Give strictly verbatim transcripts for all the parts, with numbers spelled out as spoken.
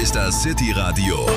ist das City Radio,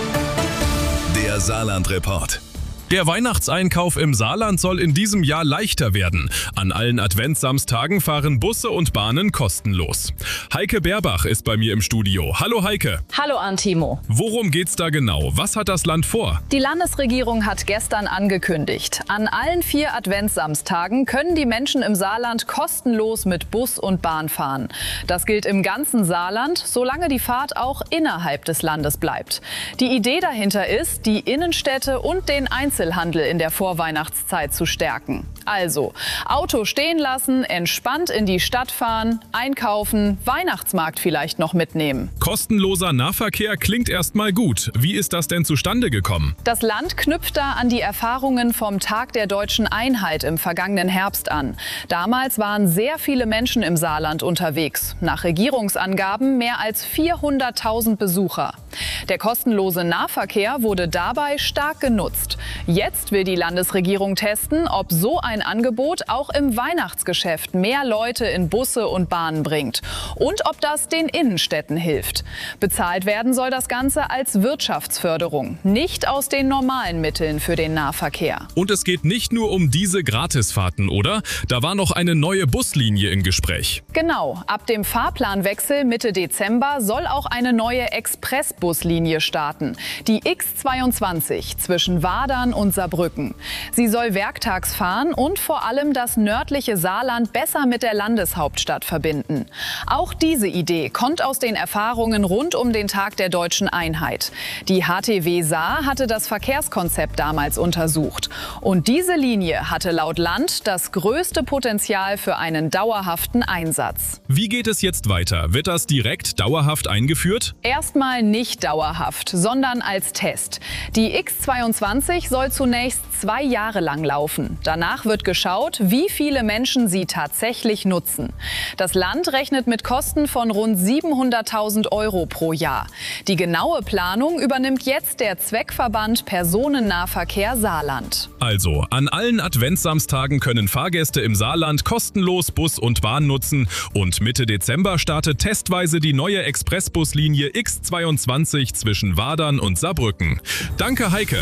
der Saarland-Report. Der Weihnachtseinkauf im Saarland soll in diesem Jahr leichter werden. An allen Adventssamstagen fahren Busse und Bahnen kostenlos. Heike Berbach ist bei mir im Studio. Hallo Heike. Hallo Antimo. Worum geht's da genau? Was hat das Land vor? Die Landesregierung hat gestern angekündigt, an allen vier Adventssamstagen können die Menschen im Saarland kostenlos mit Bus und Bahn fahren. Das gilt im ganzen Saarland, solange die Fahrt auch innerhalb des Landes bleibt. Die Idee dahinter ist, die Innenstädte und den Einzelhandel Einzelhandel in der Vorweihnachtszeit zu stärken. Also, Auto stehen lassen, entspannt in die Stadt fahren, einkaufen, Weihnachtsmarkt vielleicht noch mitnehmen. Kostenloser Nahverkehr klingt erstmal gut. Wie ist das denn zustande gekommen? Das Land knüpft da an die Erfahrungen vom Tag der Deutschen Einheit im vergangenen Herbst an. Damals waren sehr viele Menschen im Saarland unterwegs. Nach Regierungsangaben mehr als vierhunderttausend Besucher. Der kostenlose Nahverkehr wurde dabei stark genutzt. Jetzt will die Landesregierung testen, ob so ein Angebot auch im Weihnachtsgeschäft mehr Leute in Busse und Bahnen bringt und ob das den Innenstädten hilft. Bezahlt werden soll das Ganze als Wirtschaftsförderung, nicht aus den normalen Mitteln für den Nahverkehr. Und es geht nicht nur um diese Gratisfahrten, oder? Da war noch eine neue Buslinie im Gespräch. Genau, ab dem Fahrplanwechsel Mitte Dezember soll auch eine neue Expressbuslinie starten, die X zweiundzwanzig zwischen Wadern und Saarbrücken. Sie soll werktags fahren und vor allem das nördliche Saarland besser mit der Landeshauptstadt verbinden. Auch diese Idee kommt aus den Erfahrungen rund um den Tag der Deutschen Einheit. Die H T W Saar hatte das Verkehrskonzept damals untersucht. Und diese Linie hatte laut Land das größte Potenzial für einen dauerhaften Einsatz. Wie geht es jetzt weiter? Wird das direkt dauerhaft eingeführt? Erstmal nicht dauerhaft, sondern als Test. Die X zweiundzwanzig soll zunächst zwei Jahre lang laufen. Danach wird geschaut, wie viele Menschen sie tatsächlich nutzen. Das Land rechnet mit Kosten von rund siebenhunderttausend Euro pro Jahr. Die genaue Planung übernimmt jetzt der Zweckverband Personennahverkehr Saarland. Also, an allen Adventssamstagen können Fahrgäste im Saarland kostenlos Bus und Bahn nutzen und Mitte Dezember startet testweise die neue Expressbuslinie X zweiundzwanzig zwischen Wadern und Saarbrücken. Danke, Heike.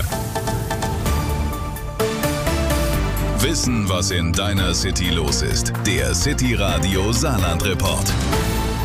Wissen, was in deiner City los ist. Der City Radio Saarland Report.